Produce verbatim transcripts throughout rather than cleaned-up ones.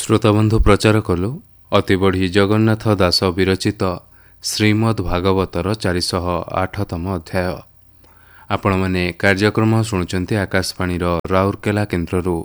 ଶ୍ରୋତାବନ୍ଧୁ ପ୍ରଚାର କଲୁ ଅତିବଢ଼ି ଜଗନ୍ନାଥ ଦାସ ବିରଚିତ ଶ୍ରୀମଦ୍ ଭାଗବତର ଚାରିଶହ ଆଠତମ ଅଧ୍ୟାୟ। ଆପଣମାନେ କାର୍ଯ୍ୟକ୍ରମ ଶୁଣୁଛନ୍ତି ଆକାଶବାଣୀର ରାଉରକେଲା କେନ୍ଦ୍ରରୁ।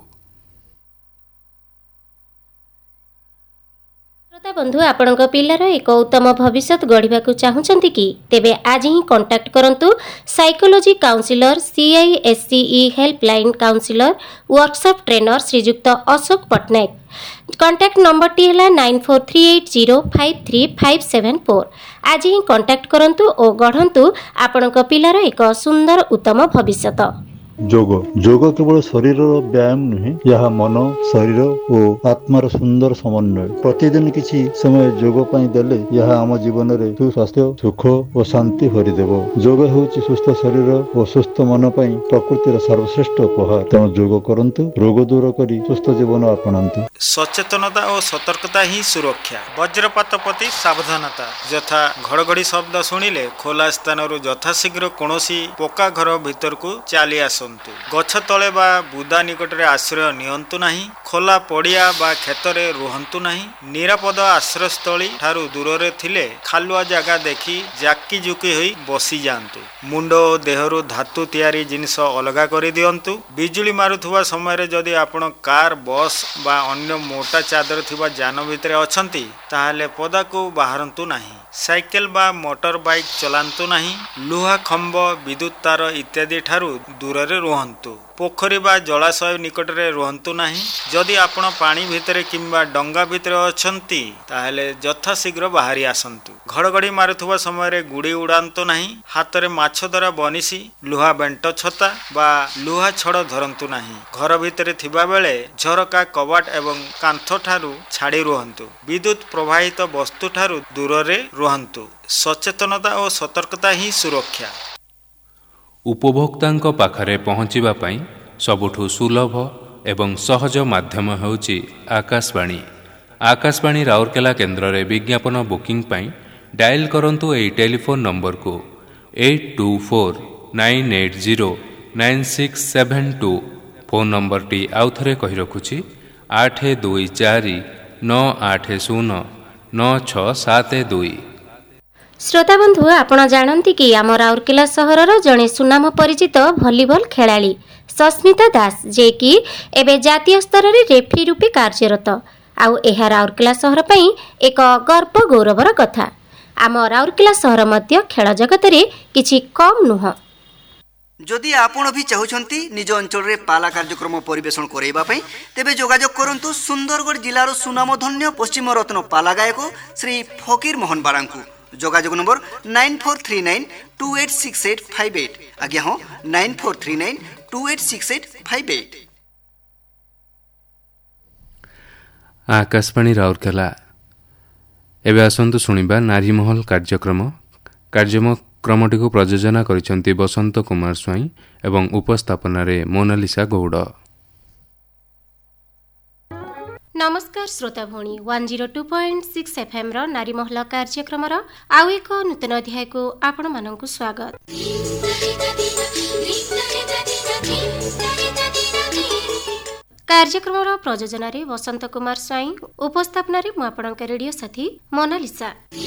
ବନ୍ଧୁ ଆପଣଙ୍କ ପିଲାର ଏକ ଉତ୍ତମ ଭବିଷ୍ୟତ ଗଢ଼ିବାକୁ ଚାହୁଁଛନ୍ତି କି? ତେବେ ଆଜି ହିଁ କଣ୍ଟାକ୍ଟ କରନ୍ତୁ psychology councillor, CISCE helpline councillor, workshop ଟ୍ରେନର ଶ୍ରୀଯୁକ୍ତ ଅଶୋକ ପଟ୍ଟନାୟକ। କଣ୍ଟାକ୍ଟ ନମ୍ବରଟି ହେଲା nine four three eight zero five three five seven four. ଆଜି ହିଁ କଣ୍ଟାକ୍ଟ କରନ୍ତୁ ଓ ଗଢ଼ନ୍ତୁ ଆପଣଙ୍କ ପିଲାର ଏକ ସୁନ୍ଦର ଉତ୍ତମ ଭବିଷ୍ୟତ। ଯୋଗ ଯୋଗ କେବଳ ଶରୀରର ବ୍ୟାୟାମ ନୁହେଁ, ଏହା ମନ, ଶରୀର ଓ ଆତ୍ମାର ସୁନ୍ଦର ସମନ୍ୱୟ। ପ୍ରତିଦିନ କିଛି ସମୟ ଯୋଗ ପାଇଁ ଦେଲେ ଏହା ଆମ ଜୀବନରେ ସୁସ୍ୱାସ୍ଥ୍ୟ, ସୁଖ ଓ ଶାନ୍ତି ଭରିଦେବ। ଯୋଗ ହେଉଛି ସୁସ୍ଥ ଶରୀର ଓ ସୁସ୍ଥ ମନ ପାଇଁ ପ୍ରକୃତିର ସର୍ବଶ୍ରେଷ୍ଠ ଉପହାର। ତେଣୁ ଯୋଗ କରନ୍ତୁ, ରୋଗ ଦୂର କରି ସୁସ୍ଥ ଜୀବନ ଆପଣାନ୍ତୁ। ସଚେତନତା ଓ ସତର୍କତା ହିଁ ସୁରକ୍ଷା। ବଜ୍ରପାତ ପ୍ରତି ସାବଧାନତା, ଯଥା ଘଡ଼ଘଡ଼ି ଶବ୍ଦ ଶୁଣିଲେ ଖୋଲା ସ୍ଥାନରୁ ଯଥାଶୀଘ୍ର କୌଣସି ପକ୍କା ଘର ଭିତରକୁ ଚାଲି ଆସନ୍ତୁ। ଗଛ ତଳେ ବା ବୁଦା ନିକଟରେ ଆଶ୍ରୟ ନିଅନ୍ତୁ ନାହିଁ। ଖୋଲା ପଡ଼ିଆ ବା କ୍ଷେତରେ ରୁହନ୍ତୁ ନାହିଁ। ନିରାପଦ ଆଶ୍ରୟସ୍ଥଳୀ ଠାରୁ ଦୂରରେ ଥିଲେ ଖାଲୁଆ ଜାଗା ଦେଖି ଜାକି ଜୁକି ହୋଇ ବସିଯାଆନ୍ତୁ। ମୁଣ୍ଡ ଓ ଦେହରୁ ଧାତୁ ତିଆରି ଜିନିଷ ଅଲଗା କରିଦିଅନ୍ତୁ। ବିଜୁଳି ମାରୁଥିବା ସମୟରେ ଯଦି ଆପଣ କାର୍, ବସ୍ ବା ଅନ୍ୟ ମୋଟା ଚାଦର ଥିବା ଯାନ ଭିତରେ ଅଛନ୍ତି ତାହେଲେ ପଦାକୁ ବାହାରନ୍ତୁ ନାହିଁ। ସାଇକେଲ ବା ମୋଟର ବାଇକ୍ ଚଲାନ୍ତୁ ନାହିଁ। ଲୁହା ଖମ୍ବ, ବିଦ୍ୟୁତ୍ ତାର ଇତ୍ୟାଦି ଠାରୁ ଦୂରରେ ରୁହନ୍ତୁ। ପୋଖରୀ ବା ଜଳାଶୟ ନିକଟରେ ରୁହନ୍ତୁ ନାହିଁ। ଯଦି ଆପଣ ପାଣି ଭିତରେ କିମ୍ବା ଡଙ୍ଗା ଭିତରେ ଅଛନ୍ତି ତାହେଲେ ଯଥାଶୀଘ୍ର ବାହାରି ଆସନ୍ତୁ। ଘଡ଼ଘଡ଼ି ମାରୁଥିବା ସମୟରେ ଗୁଡ଼ି ଉଡ଼ାନ୍ତୁ ନାହିଁ। ହାତରେ ମାଛ ଧରା ବନିଶି, ଲୁହା ବେଣ୍ଟ ଛତା ବା ଲୁହା ଛଡ଼ ଧରନ୍ତୁ ନାହିଁ। ଘର ଭିତରେ ଥିବା ବେଳେ ଝରକା, କବାଟ ଏବଂ କାନ୍ଥ ଠାରୁ ଛାଡ଼ି ରୁହନ୍ତୁ। ବିଦ୍ୟୁତ୍ ପ୍ରବାହିତ ବସ୍ତୁ ଠାରୁ ଦୂରରେ ରୁହନ୍ତୁ। ସଚେତନତା ଓ ସତର୍କତା ହିଁ ସୁରକ୍ଷା। ଉପଭୋକ୍ତାଙ୍କ ପାଖରେ ପହଞ୍ଚିବା ପାଇଁ ସବୁଠୁ ସୁଲଭ ଏବଂ ସହଜ ମାଧ୍ୟମ ହେଉଛି ଆକାଶବାଣୀ। ଆକାଶବାଣୀ ରାଉରକେଲା କେନ୍ଦ୍ରରେ ବିଜ୍ଞାପନ ବୁକିଂ ପାଇଁ ଡାଏଲ୍ କରନ୍ତୁ ଏହି ଟେଲିଫୋନ୍ ନମ୍ବରକୁ eight two four nine eight zero nine six seven two. Phone ନମ୍ବରଟି ଆଉଥରେ କହି ରଖୁଛି ଆଠ ଦୁଇ ଚାରି ନଅ ଆଠ ଶୂନ ନଅ ଛଅ ସାତ ଦୁଇ। ଶ୍ରୋତାବନ୍ଧୁ, ଆପଣ ଜାଣନ୍ତି କି ଆମ ରାଉରକେଲା ସହରର ଜଣେ ସୁନାମ ପରିଚିତ ଭଲିବଲ ଖେଳାଳି ସସ୍ମିତା ଦାସ, ଯିଏକି ଏବେ ଜାତୀୟ ସ୍ତରରେ ରେଫ୍ରି ରୂପେ କାର୍ଯ୍ୟରତ। ଆଉ ଏହା ରାଉରକେଲା ସହର ପାଇଁ ଏକ ଗର୍ବ ଗୌରବର କଥା। ଆମ ରାଉରକେଲା ସହର ମଧ୍ୟ ଖେଳ ଜଗତରେ କିଛି କମ୍ ନୁହଁ। ଯଦି ଆପଣ ବି ଚାହୁଁଛନ୍ତି ନିଜ ଅଞ୍ଚଳରେ ପାଲା କାର୍ଯ୍ୟକ୍ରମ ପରିବେଷଣ କରାଇବା ପାଇଁ, ତେବେ ଯୋଗାଯୋଗ କରନ୍ତୁ ସୁନ୍ଦରଗଡ଼ ଜିଲ୍ଲାର ସୁନାମଧନ୍ୟ ପଶ୍ଚିମ ରତ୍ନ ପାଲା ଗାୟକ ଶ୍ରୀ ଫକୀର ମୋହନ ବାରାଙ୍କୁ। ଯୋଗାଯୋଗ number nine four three nine two eight six eight five eight. ଆଜ୍ଞା ହଁ, nine four three nine two eight six eight five eight. Akashvani Rourkela. ଏବେ ଆସନ୍ତୁ ଶୁଣିବା ନାରୀମହଲ କାର୍ଯ୍ୟକ୍ରମ। କାର୍ଯ୍ୟକ୍ରମଟିକୁ ପ୍ରଯୋଜନା କରିଛନ୍ତି ବସନ୍ତ କୁମାର ସ୍ୱାଇଁ ଏବଂ ଉପସ୍ଥାପନାରେ ମୋନାଲିସା ଗୌଡ଼। ନମସ୍କାର ଶ୍ରୋତା ଭଉଣୀ, one zero two point six ଏଫ୍ଏମ୍ର ନାରୀମହଲ କାର୍ଯ୍ୟକ୍ରମର ଆଉ ଏକ ନୂତନ ଅଧ୍ୟାୟକୁ ଆପଣମାନଙ୍କୁ ସ୍ୱାଗତ। କାର୍ଯ୍ୟକ୍ରମର ପ୍ରଯୋଜନାରେ ବସନ୍ତ କୁମାର ସ୍ୱାଇଁ, ଉପସ୍ଥାପନାରେ ମୁଁ ଆପଣଙ୍କ ରେଡିଓ ସାଥୀ ମୋନାଲିସା।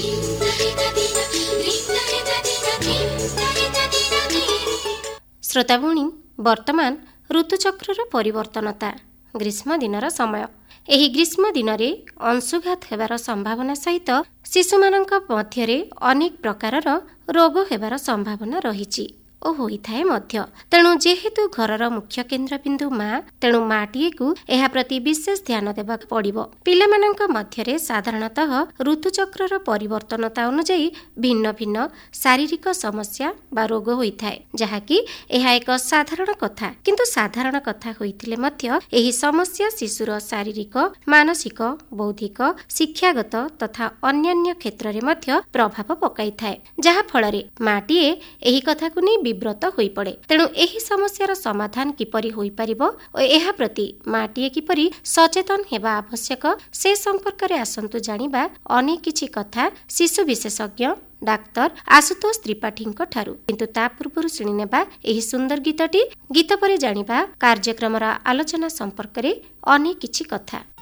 ଶ୍ରୋତା ଭଉଣୀ, ବର୍ତ୍ତମାନ ଋତୁଚକ୍ରର ପରିବର୍ତ୍ତନତା, ଗ୍ରୀଷ୍ମ ଦିନର ସମୟ। ଏହି ଗ୍ରୀଷ୍ମ ଦିନରେ ଅଂଶୁଘାତ ହେବାର ସମ୍ଭାବନା ସହିତ ଶିଶୁମାନଙ୍କ ମଧ୍ୟରେ ଅନେକ ପ୍ରକାରର ରୋଗ ହେବାର ସମ୍ଭାବନା ରହିଛି ଓ ହୋଇଥାଏ ମଧ୍ୟ। ତେଣୁ ଯେହେତୁ ଘରର ମୁଖ୍ୟ କେନ୍ଦ୍ରବିନ୍ଦୁ ମା, ତେଣୁ ମାଟିଏକୁ ଏହା ପ୍ରତି ବିଶେଷ ଧ୍ୟାନ ଦେବାକୁ ପଡ଼ିବ। ପିଲାମାନଙ୍କ ମଧ୍ୟରେ ସାଧାରଣତଃ ଋତୁଚକ୍ରର ପରିବର୍ତ୍ତନତା ଅନୁଯାୟୀ ଭିନ୍ନ ଭିନ୍ନ ଶାରୀରିକ ସମସ୍ୟା ବା ରୋଗ ହୋଇଥାଏ, ଯାହାକି ଏହା ଏକ ସାଧାରଣ କଥା। କିନ୍ତୁ ସାଧାରଣ କଥା ହୋଇଥିଲେ ମଧ୍ୟ ଏହି ସମସ୍ୟା ଶିଶୁର ଶାରୀରିକ, ମାନସିକ, ବୌଦ୍ଧିକ, ଶିକ୍ଷାଗତ ତଥା ଅନ୍ୟାନ୍ୟ କ୍ଷେତ୍ରରେ ମଧ୍ୟ ପ୍ରଭାବ ପକାଇଥାଏ, ଯାହା ଫଳରେ ମାଟିଏ ଏହି କଥାକୁ ନେଇ ବିବ୍ରତ ହୋଇପଡ଼େ। ତେଣୁ ଏହି ସମସ୍ୟାର ସମାଧାନ କିପରି ହୋଇପାରିବ ଓ ଏହା ପ୍ରତି ମାଟିଏ କିପରି ସଚେତନ ହେବା ଆବଶ୍ୟକ, ସେ ସମ୍ପର୍କରେ ଆସନ୍ତୁ ଜାଣିବା ଅନେକ କିଛି କଥା ଶିଶୁ ବିଶେଷଜ୍ଞ ଡାକ୍ତର ଆଶୁତୋଷ ତ୍ରିପାଠୀଙ୍କ ଠାରୁ। କିନ୍ତୁ ତା ପୂର୍ବରୁ ଶୁଣିନେବା ଏହି ସୁନ୍ଦର ଗୀତଟି। ଗୀତ ପରେ ଜାଣିବା କାର୍ଯ୍ୟକ୍ରମର ଆଲୋଚନା ସମ୍ପର୍କରେ ଅନେକ କିଛି କଥା।